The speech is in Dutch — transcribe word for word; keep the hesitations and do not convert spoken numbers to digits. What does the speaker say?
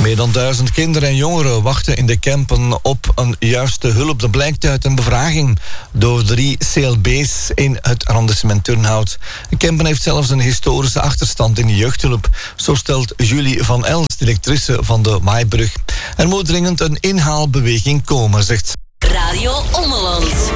Meer dan duizend kinderen en jongeren wachten in de Kempen op een juiste hulp. Dat blijkt uit een bevraging door drie C L B's in het arrondissement Turnhout. De Kempen heeft zelfs een historische achterstand in de jeugdhulp. Zo stelt Julie van Els, directrice van de Maaibrug. Er moet dringend een inhaalbeweging komen, zegt ze. Radio Ommeland.